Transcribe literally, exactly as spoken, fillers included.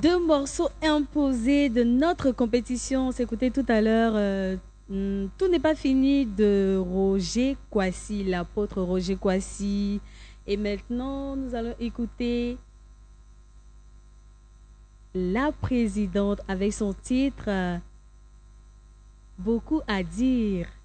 deux morceaux imposés de notre compétition. On s'écoutait tout à l'heure euh, Tout n'est pas fini de Roger Kwasi, l'apôtre Roger Kwasi. Et maintenant, nous allons écouter la présidente avec son titre euh, Beaucoup à dire.